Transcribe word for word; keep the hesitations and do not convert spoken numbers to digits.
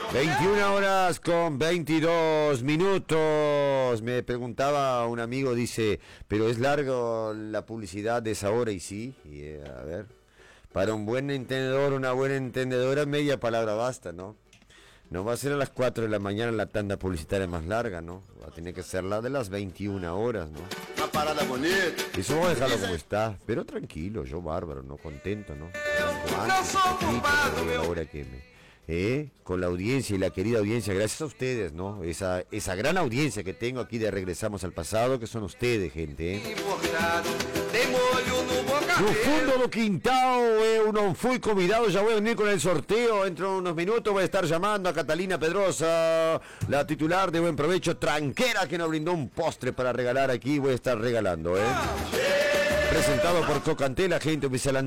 veintiuna horas con veintidós minutos. Me preguntaba un amigo, dice, pero es largo la publicidad de esa hora, y sí, y, eh, a ver, para un buen entendedor, una buena entendedora, media palabra basta, ¿no? No va a ser a las cuatro de la mañana la tanda publicitaria más larga, ¿no? Va a tener que ser la de las veintiuna horas, ¿no? Una parada bonita. Eso vamos a dejarlo como está, pero tranquilo, yo bárbaro, ¿no? Contento, ¿no? Ahora que me... ¿Eh? Con la audiencia y la querida audiencia, gracias a ustedes, ¿no? Esa, esa gran audiencia que tengo aquí de Regresamos al Pasado, que son ustedes, gente, ¿eh? No fundo do quintal, eh, uno fui convidado, ya voy a venir con el sorteo, dentro de unos minutos voy a estar llamando a Catalina Pedrosa, la titular de Buen Provecho Tranquera, que nos brindó un postre para regalar aquí, voy a estar regalando, ¿eh? Presentado por Cocantela, gente oficial